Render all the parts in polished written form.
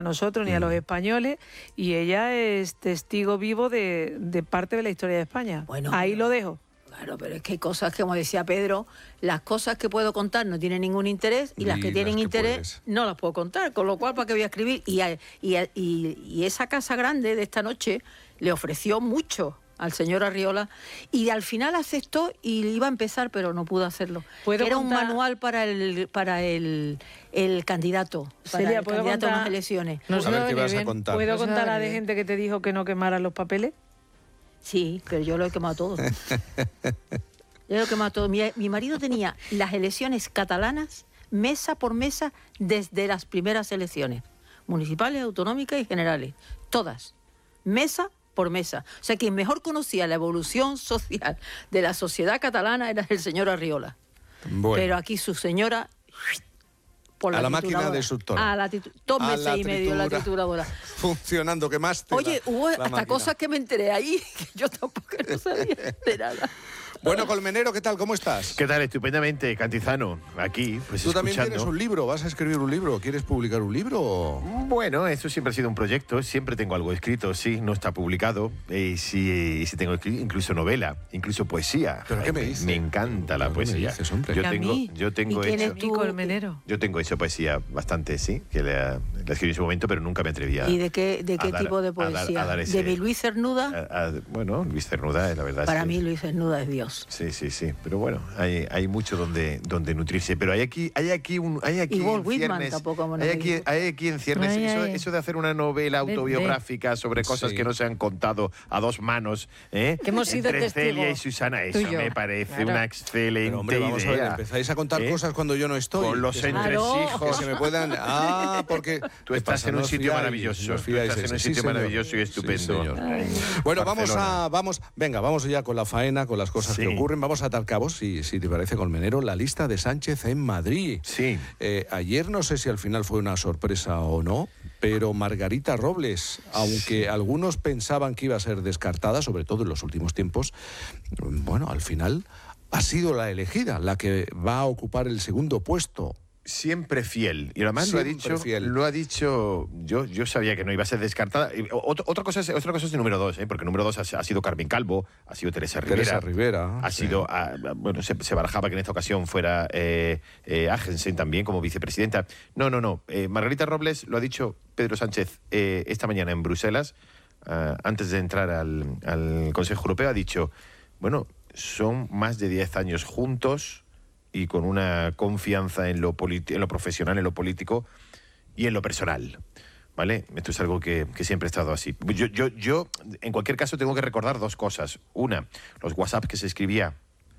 nosotros ni a los españoles, y ella es testigo vivo de parte de la historia de España. Bueno, ahí lo dejo. Claro, pero es que hay cosas que, como decía Pedro, las cosas que puedo contar no tienen ningún interés y las que tienen interés no las puedo contar, con lo cual, ¿para qué voy a escribir? Y esa casa grande de esta noche le ofreció mucho al señor Arriola, y al final aceptó y iba a empezar, pero no pudo hacerlo. Era un manual para el candidato, Celia, el candidato a unas elecciones. No a ver qué vas a contar. ¿Puedo contar a de gente que te dijo que no quemaran los papeles? Sí, pero yo lo he quemado todo. Yo lo he quemado todo. Mi marido tenía las elecciones catalanas mesa por mesa desde las primeras elecciones, municipales, autonómicas y generales. Todas. Mesa por mesa. O sea, quien mejor conocía la evolución social de la sociedad catalana era el señor Arriola. Bueno. Pero aquí su señora... Por a la máquina destructora. A la 2 meses y medio la trituradora. Funcionando, que más te Oye, hubo hasta máquina. Cosas que me enteré ahí, que yo tampoco no sabía de nada. Bueno, Colmenero, ¿qué tal? ¿Cómo estás? ¿Qué tal? Estupendamente, Cantizano, aquí, pues Tú también escuchando. tienes un libro, ¿vas a escribir un libro? ¿Quieres publicar un libro? Bueno, eso siempre ha sido un proyecto, siempre tengo algo escrito, sí, no está publicado, sí tengo escrito, incluso novela, incluso poesía. ¿Pero qué me dices? Me encanta la poesía. Dices, hombre? Yo tengo hecho... Colmenero? Yo tengo hecho poesía bastante, sí, que la escribí en su momento, pero nunca me atrevía. ¿Y de qué tipo de poesía? ¿De Luis Cernuda? Bueno, Luis Cernuda, la verdad. Para mí Luis Cernuda es Dios. Sí. Pero bueno, hay mucho donde nutrirse. Pero hay aquí y Walt Whitman tampoco. Hay aquí en ciernes eso de hacer una novela autobiográfica sobre cosas que no se han contado a dos manos, que hemos sido entre Celia y Susana. Eso me parece una excelente Pero, hombre, vamos idea. A ver, empezáis a contar cosas cuando yo no estoy. Con los entresijos. Que se me puedan... porque... Tú estás en un sitio maravilloso. Estás en un sitio maravilloso y estupendo. Bueno, vamos ya con la faena, con las cosas que ocurren. Vamos a atar cabos, si te parece, Colmenero, la lista de Sánchez en Madrid. Sí. Ayer no sé si al final fue una sorpresa o no, pero Margarita Robles, aunque algunos pensaban que iba a ser descartada, sobre todo en los últimos tiempos, bueno, al final ha sido la elegida, la que va a ocupar el segundo puesto. Siempre fiel. Y además lo ha dicho, yo sabía que no iba a ser descartada. Otra cosa es el número 2, porque el número 2 ha sido Carmen Calvo, ha sido Teresa Rivera. Ha sido, bueno, se barajaba que en esta ocasión fuera Agensen también como vicepresidenta. No. Margarita Robles lo ha dicho Pedro Sánchez esta mañana en Bruselas, antes de entrar al Consejo Europeo, ha dicho, bueno, son más de 10 años juntos y con una confianza en lo profesional, en lo político y en lo personal, ¿vale? Esto es algo que siempre ha estado así. Yo, en cualquier caso, tengo que recordar dos cosas. Una, los WhatsApp que se escribía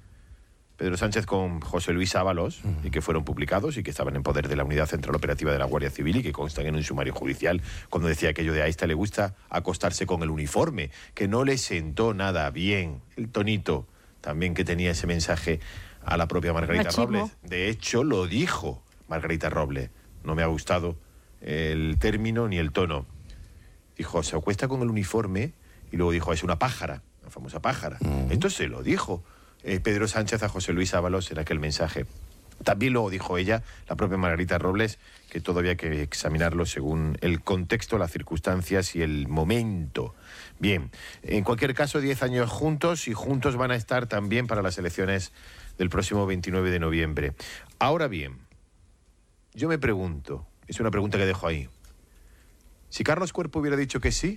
Pedro Sánchez con José Luis Ábalos, y que fueron publicados y que estaban en poder de la Unidad Central Operativa de la Guardia Civil y que constan en un sumario judicial, cuando decía aquello de a esta le gusta acostarse con el uniforme, que no le sentó nada bien. El tonito también que tenía ese mensaje a la propia Margarita Robles. De hecho, lo dijo Margarita Robles. No me ha gustado el término ni el tono. Dijo, se acuesta con el uniforme, y luego dijo, es una pájara, la famosa pájara. Esto se lo dijo Pedro Sánchez a José Luis Ábalos en aquel mensaje. También luego dijo ella, la propia Margarita Robles, que todo había que examinarlo según el contexto, las circunstancias y el momento. Bien, en cualquier caso, 10 años juntos, y juntos van a estar también para las elecciones del próximo 29 de noviembre. Ahora bien, yo me pregunto, es una pregunta que dejo ahí, si Carlos Cuerpo hubiera dicho que sí,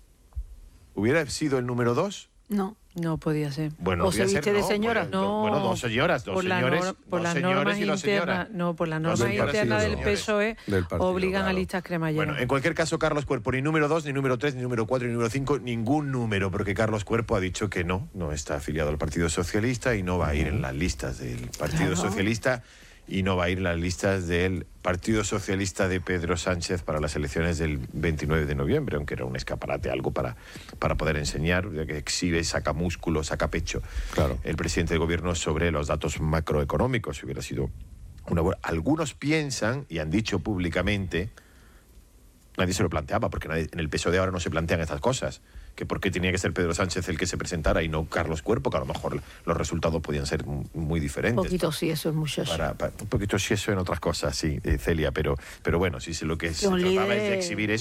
¿hubiera sido el número 2? No podía ser. Bueno, ¿O se viste de señora? Bueno, dos señoras, dos señores y dos señoras. No, por las normas internas del PSOE obligan a listas cremalleras. Bueno, en cualquier caso, Carlos Cuerpo, ni número 2, ni número 3, ni número 4, ni número 5, ningún número, porque Carlos Cuerpo ha dicho que no está afiliado al Partido Socialista y no va a ir en las listas del Partido Socialista y no va a ir en las listas del Partido Socialista de Pedro Sánchez para las elecciones del 29 de noviembre, aunque era un escaparate, algo para poder enseñar, que exhibe, saca músculo, saca pecho el presidente del gobierno sobre los datos macroeconómicos. Hubiera sido una buena... Algunos piensan, y han dicho públicamente, nadie se lo planteaba, porque en el PSOE de ahora no se plantean estas cosas. Que por qué tenía que ser Pedro Sánchez el que se presentara y no Carlos Cuerpo, que a lo mejor los resultados podían ser muy diferentes. Un poquito sí, eso es muchacho. Un poquito sí, eso en otras cosas, sí, Celia, pero bueno, sí, lo que se trataba es de exhibir eso.